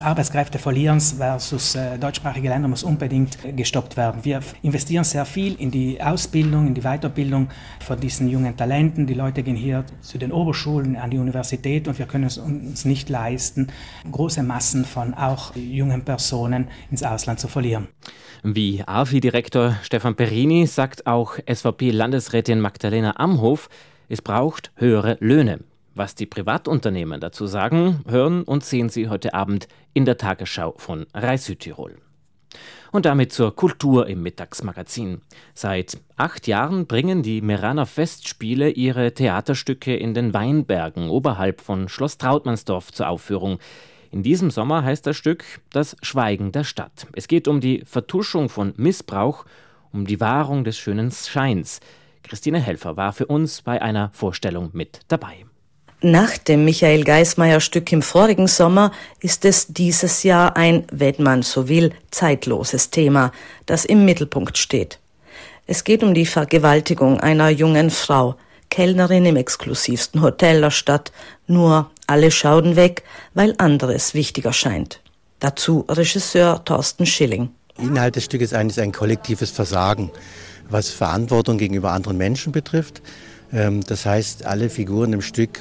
Arbeitskräfte versus deutschsprachige Länder muss unbedingt gestoppt werden. Wir investieren sehr viel in die Ausbildung, in die Weiterbildung von diesen jungen Talenten. Die Leute gehen hier zu den Oberschulen, an die Universität und wir können es uns nicht leisten, große Massen von auch jungen Personen ins Ausland zu verlieren. Wie AFI-Direktor Stefan Perini sagt auch SVP-Landesrätin Magdalena Amhof, es braucht höhere Löhne. Was die Privatunternehmen dazu sagen, hören und sehen Sie heute Abend in der Tagesschau von Rai Südtirol. Und damit zur Kultur im Mittagsmagazin. Seit 8 Jahren bringen die Meeraner Festspiele ihre Theaterstücke in den Weinbergen oberhalb von Schloss Trautmannsdorf zur Aufführung. In diesem Sommer heißt das Stück Das Schweigen der Stadt. Es geht um die Vertuschung von Missbrauch, um die Wahrung des schönen Scheins. Christine Helfer war für uns bei einer Vorstellung mit dabei. Nach dem Michael Geismeier-Stück im vorigen Sommer ist es dieses Jahr ein, wenn man so will, zeitloses Thema, das im Mittelpunkt steht. Es geht um die Vergewaltigung einer jungen Frau, Kellnerin im exklusivsten Hotel der Stadt, nur alle schauen weg, weil anderes wichtiger scheint. Dazu Regisseur Thorsten Schilling. Inhalt des Stückes ist eigentlich ein kollektives Versagen, was Verantwortung gegenüber anderen Menschen betrifft. Das heißt, alle Figuren im Stück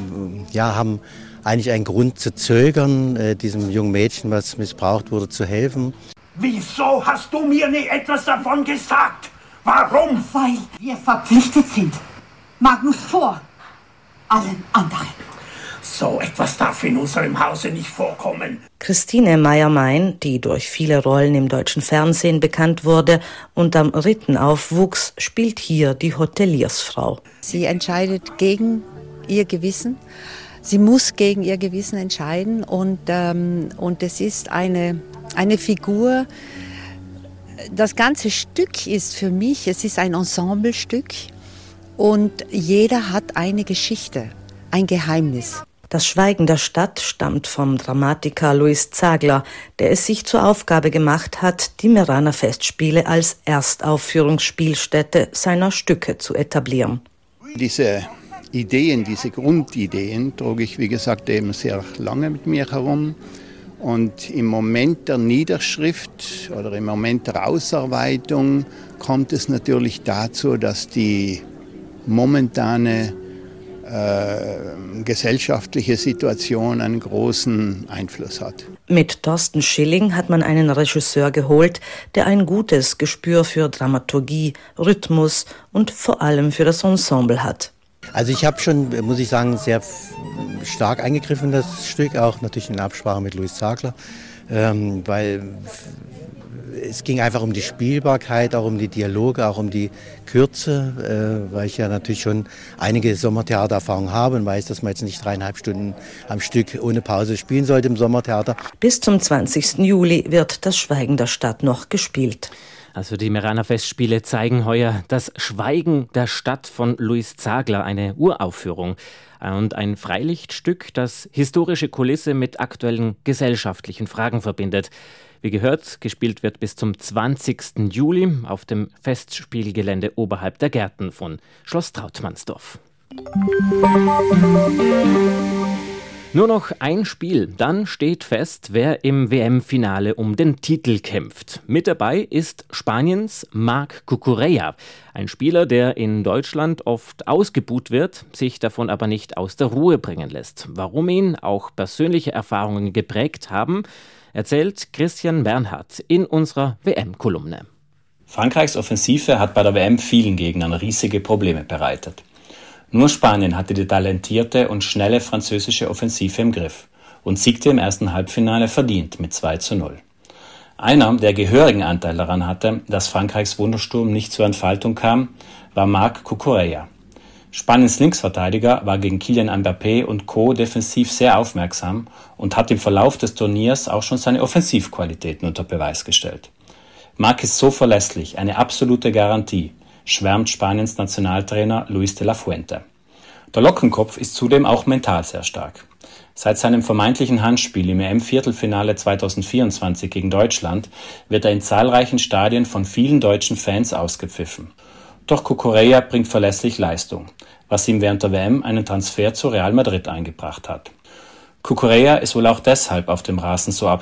haben eigentlich einen Grund zu zögern, diesem jungen Mädchen, was missbraucht wurde, zu helfen. Wieso hast du mir nie etwas davon gesagt? Warum? Weil wir verpflichtet sind. Magnus vor allen anderen. So etwas darf in unserem Hause nicht vorkommen. Christine Meyer-Mein, die durch viele Rollen im deutschen Fernsehen bekannt wurde und am Ritten aufwuchs, spielt hier die Hoteliersfrau. Sie entscheidet gegen ihr Gewissen. Sie muss gegen ihr Gewissen entscheiden und es ist eine Figur. Das ganze Stück ist für mich, es ist ein Ensemblestück und jeder hat eine Geschichte, ein Geheimnis. Das Schweigen der Stadt stammt vom Dramatiker Louis Zagler, der es sich zur Aufgabe gemacht hat, die Meeraner Festspiele als Erstaufführungsspielstätte seiner Stücke zu etablieren. Diese Ideen, diese Grundideen trage ich, wie gesagt, eben sehr lange mit mir herum. Und im Moment der Niederschrift oder im Moment der Ausarbeitung kommt es natürlich dazu, dass die momentane gesellschaftliche Situation einen großen Einfluss hat. Mit Thorsten Schilling hat man einen Regisseur geholt, der ein gutes Gespür für Dramaturgie, Rhythmus und vor allem für das Ensemble hat. Also ich habe schon, muss ich sagen, sehr stark eingegriffen in das Stück, auch natürlich in Absprache mit Louis Zagler, weil es ging einfach um die Spielbarkeit, auch um die Dialoge, auch um die Kürze, weil ich ja natürlich schon einige Sommertheatererfahrung habe und weiß, dass man jetzt nicht 3,5 Stunden am Stück ohne Pause spielen sollte im Sommertheater. Bis zum 20. Juli wird das Schweigen der Stadt noch gespielt. Also die Meeraner Festspiele zeigen heuer das Schweigen der Stadt von Louis Zagler, eine Uraufführung und ein Freilichtstück, das historische Kulisse mit aktuellen gesellschaftlichen Fragen verbindet. Wie gehört, gespielt wird bis zum 20. Juli auf dem Festspielgelände oberhalb der Gärten von Schloss Trautmannsdorf. Nur noch ein Spiel, dann steht fest, wer im WM-Finale um den Titel kämpft. Mit dabei ist Spaniens Marc Cucurella, ein Spieler, der in Deutschland oft ausgebuht wird, sich davon aber nicht aus der Ruhe bringen lässt. Warum ihn auch persönliche Erfahrungen geprägt haben, erzählt Christian Bernhard in unserer WM-Kolumne. Frankreichs Offensive hat bei der WM vielen Gegnern riesige Probleme bereitet. Nur Spanien hatte die talentierte und schnelle französische Offensive im Griff und siegte im ersten Halbfinale verdient mit 2:0. Einer, der gehörigen Anteil daran hatte, dass Frankreichs Wundersturm nicht zur Entfaltung kam, war Marc Cucurella. Spaniens Linksverteidiger war gegen Kylian Mbappé und Co. defensiv sehr aufmerksam und hat im Verlauf des Turniers auch schon seine Offensivqualitäten unter Beweis gestellt. Marc ist so verlässlich, eine absolute Garantie, schwärmt Spaniens Nationaltrainer Luis de la Fuente. Der Lockenkopf ist zudem auch mental sehr stark. Seit seinem vermeintlichen Handspiel im EM-Viertelfinale 2024 gegen Deutschland wird er in zahlreichen Stadien von vielen deutschen Fans ausgepfiffen. Doch Cucurella bringt verlässlich Leistung, was ihm während der WM einen Transfer zu Real Madrid eingebracht hat. Cucurella ist wohl auch deshalb auf dem Rasen so